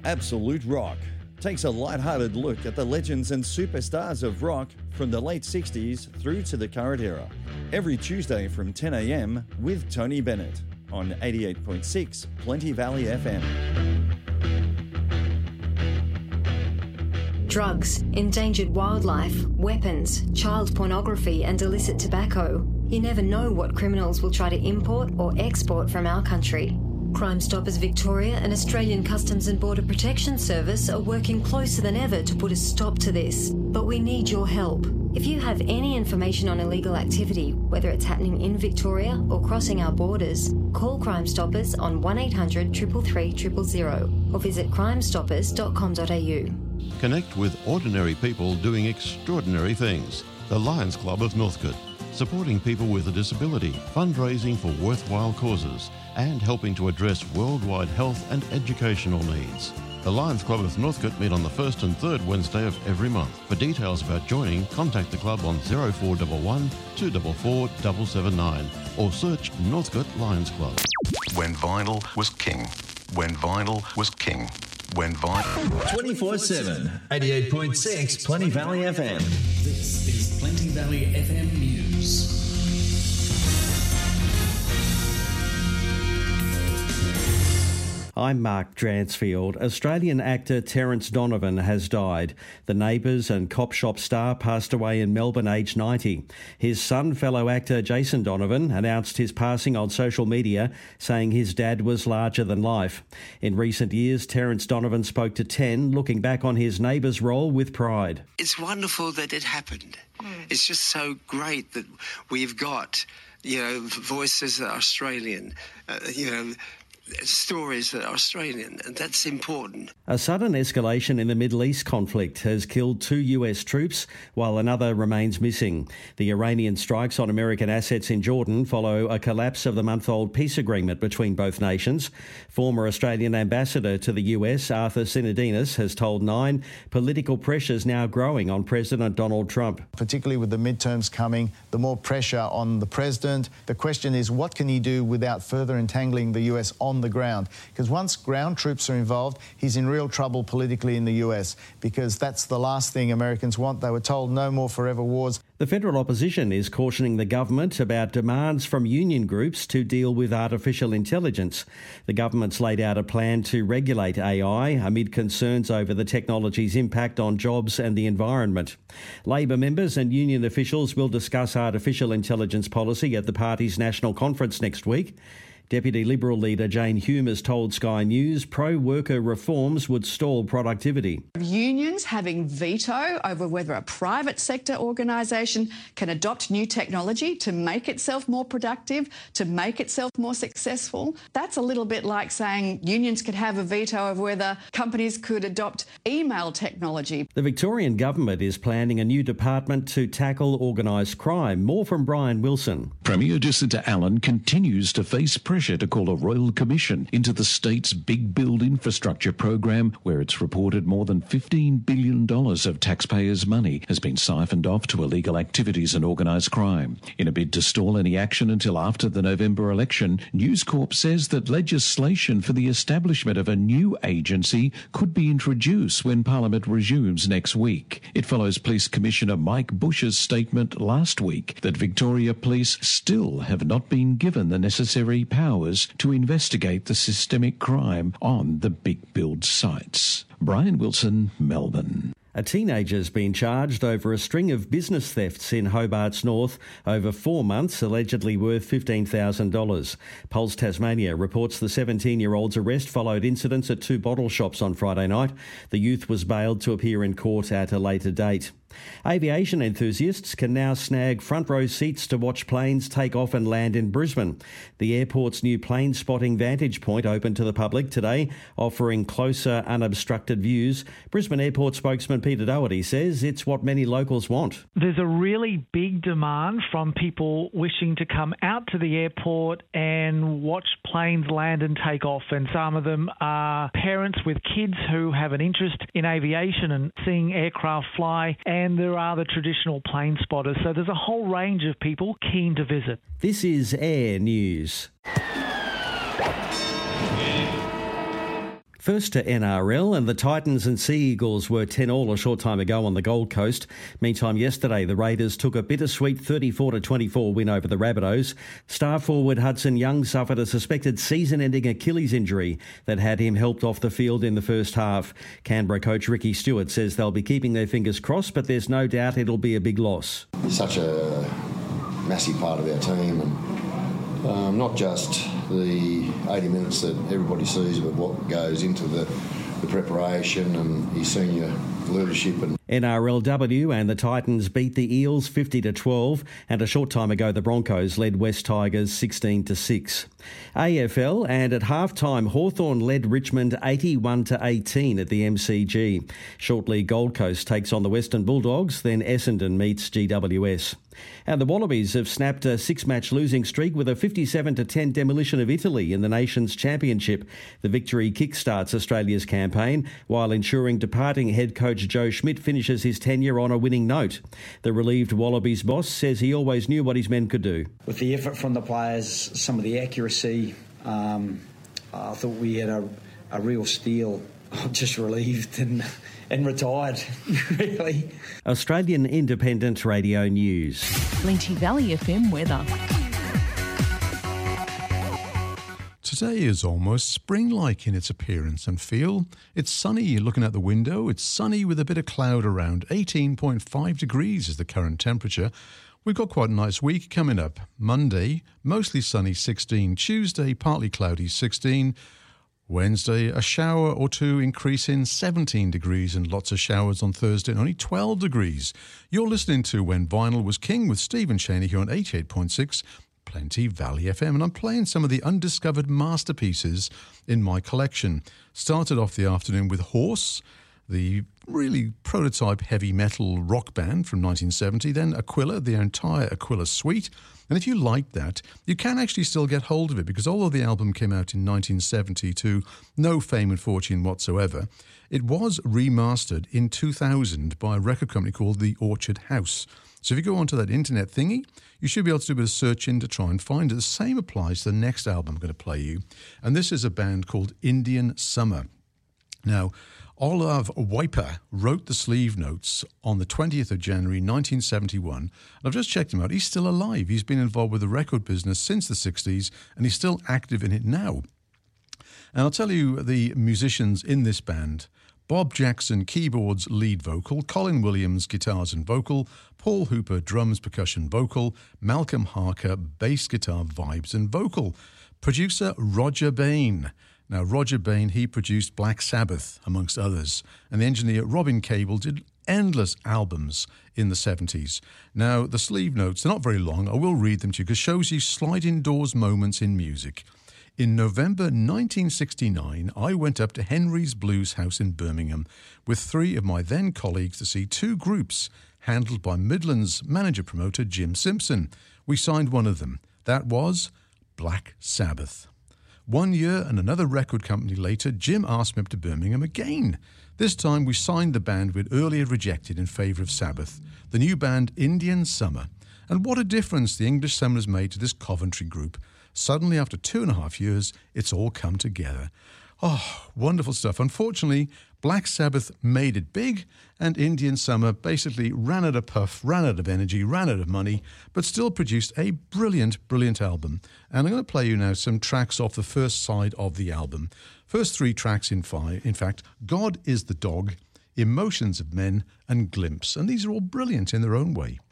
Absolute Rock takes a light-hearted look at the legends and superstars of rock from the late 60s through to the current era. Every Tuesday from 10 a.m. with Tony Bennett on 88.6 Plenty Valley FM. Drugs, endangered wildlife, weapons, child pornography and illicit tobacco. You never know what criminals will try to import or export from our country. Crime Stoppers Victoria and Australian Customs and Border Protection Service are working closer than ever to put a stop to this. But we need your help. If you have any information on illegal activity, whether it's happening in Victoria or crossing our borders, call Crime Stoppers on 1800 333 000 or visit crimestoppers.com.au. Connect with ordinary people doing extraordinary things. The Lions Club of Northcote, supporting people with a disability, fundraising for worthwhile causes, and helping to address worldwide health and educational needs. The Lions Club of Northcote meet on the first and third Wednesday of every month. For details about joining, contact the club on 0411 244 779 or search Northcote Lions Club. When vinyl was king. When vinyl was king. When vinyl... 24/7, 88.6 Plenty Valley FM. This is Plenty Valley FM News. I'm Mark Dransfield. Australian actor Terence Donovan has died. The Neighbours and Cop Shop star passed away in Melbourne, aged 90. His son, fellow actor Jason Donovan, announced his passing on social media, saying his dad was larger than life. In recent years, Terence Donovan spoke to 10, looking back on his Neighbours role with pride. It's wonderful that it happened. It's just so great that we've got, voices that are Australian, stories that are Australian, and that's important. A sudden escalation in the Middle East conflict has killed 2 US troops, while another remains missing. The Iranian strikes on American assets in Jordan follow a collapse of the month-old peace agreement between both nations. Former Australian ambassador to the US, Arthur Sinodinos, has told Nine political pressures now growing on President Donald Trump. Particularly with the midterms coming, the more pressure on the president. The question is, what can he do without further entangling the US on the ground? Because once ground troops are involved, he's in real trouble politically in the US, because that's the last thing Americans want. They were told no more forever wars. The federal opposition is cautioning the government about demands from union groups to deal with artificial intelligence. The government's laid out a plan to regulate AI amid concerns over the technology's impact on jobs and the environment. Labor members and union officials will discuss artificial intelligence policy at the party's national conference next week. Deputy Liberal leader Jane Hume has told Sky News pro-worker reforms would stall productivity. Unions having veto over whether a private sector organisation can adopt new technology to make itself more productive, to make itself more successful. That's a little bit like saying unions could have a veto over whether companies could adopt email technology. The Victorian government is planning a new department to tackle organised crime. More from Brian Wilson. Premier Jacinta Allen continues to face pressure to call a royal commission into the state's big build infrastructure program, where it's reported more than $15 billion of taxpayers' money has been siphoned off to illegal activities and organised crime. In a bid to stall any action until after the November election, News Corp says that legislation for the establishment of a new agency could be introduced when Parliament resumes next week. It follows Police Commissioner Mike Bush's statement last week that Victoria Police still have not been given the necessary powers to investigate the systemic crime on the big build sites. Brian Wilson, Melbourne. A teenager's been charged over a string of business thefts in Hobart's North over 4 months, allegedly worth $15,000. Pulse Tasmania reports the 17-year-old's arrest followed incidents at 2 bottle shops on Friday night. The youth was bailed to appear in court at a later date. Aviation enthusiasts can now snag front row seats to watch planes take off and land in Brisbane. The airport's new plane spotting vantage point opened to the public today, offering closer, unobstructed views. Brisbane Airport spokesman Peter Doherty says it's what many locals want. There's a really big demand from people wishing to come out to the airport and watch planes land and take off, and some of them are parents with kids who have an interest in aviation and seeing aircraft fly, and there are the traditional plane spotters. So there's a whole range of people keen to visit. This is Air News. First to NRL, and the Titans and Sea Eagles were 10-all a short time ago on the Gold Coast. Meantime, yesterday the Raiders took a bittersweet 34-24 win over the Rabbitohs. Star forward Hudson Young suffered a suspected season-ending Achilles injury that had him helped off the field in the first half. Canberra coach Ricky Stewart says they'll be keeping their fingers crossed, but there's no doubt it'll be a big loss. Such a massive part of our team, and not just the 80 minutes that everybody sees, but what goes into the preparation and his senior leadership. And NRLW and the Titans beat the Eels 50-12, and a short time ago the Broncos led West Tigers 16-6. AFL, and at half-time Hawthorn led Richmond 81-18 at the MCG. Shortly Gold Coast takes on the Western Bulldogs, then Essendon meets GWS. And the Wallabies have snapped a 6-match losing streak with a 57-10 demolition of Italy in the Nations Championship. The victory kickstarts Australia's campaign, while ensuring departing head coach Joe Schmidt finishes his tenure on a winning note. The relieved Wallabies boss says he always knew what his men could do. With the effort from the players, some of the accuracy, I thought we had a real steal. I'm just relieved and retired, really. Australian Independent Radio News. Plenty Valley FM weather. Today is almost spring-like in its appearance and feel. It's sunny, you're looking out the window. It's sunny with a bit of cloud around. 18.5 degrees is the current temperature. We've got quite a nice week coming up. Monday, mostly sunny, 16. Tuesday, partly cloudy, 16. Wednesday, a shower or two increasing, 17 degrees, and lots of showers on Thursday, and only 12 degrees. You're listening to When Vinyl Was King with Stephen Cheney here on 88.6 Plenty Valley FM, and I'm playing some of the undiscovered masterpieces in my collection. Started off the afternoon with Horse, the really prototype heavy metal rock band from 1970, then Aquila, the entire Aquila suite. And if you like that, you can actually still get hold of it, because although the album came out in 1970 to no fame and fortune whatsoever, it was remastered in 2000 by a record company called The Orchard House. So if you go onto that internet thingy, you should be able to do a bit of searching to try and find it. The same applies to the next album I'm going to play you. And this is a band called Indian Summer. Now, Olav Weiper wrote the sleeve notes on the 20th of January 1971. And I've just checked him out. He's still alive. He's been involved with the record business since the 60s, and he's still active in it now. And I'll tell you the musicians in this band. Bob Jackson, keyboards, lead vocal. Colin Williams, guitars and vocal. Paul Hooper, drums, percussion, vocal. Malcolm Harker, bass guitar, vibes and vocal. Producer Roger Bain. Now, Roger Bain, he produced Black Sabbath, amongst others. And the engineer Robin Cable did endless albums in the 70s. Now, the sleeve notes, they're not very long. I will read them to you because it shows you sliding doors moments in music. In November 1969, I went up to Henry's Blues House in Birmingham with 3 of my then colleagues to see 2 groups handled by Midland's manager-promoter Jim Simpson. We signed one of them. That was Black Sabbath. 1 year and another record company later, Jim asked me up to Birmingham again. This time we signed the band we'd earlier rejected in favour of Sabbath, the new band Indian Summer. And what a difference the English summer has made to this Coventry group. Suddenly, after 2.5 years, it's all come together. Oh, wonderful stuff. Unfortunately, Black Sabbath made it big, and Indian Summer basically ran out of puff, ran out of energy, ran out of money, but still produced a brilliant, brilliant album. And I'm going to play you now some tracks off the first side of the album. First 3 tracks, in fact, God is the Dog, Emotions of Men, and Glimpse. And these are all brilliant in their own way.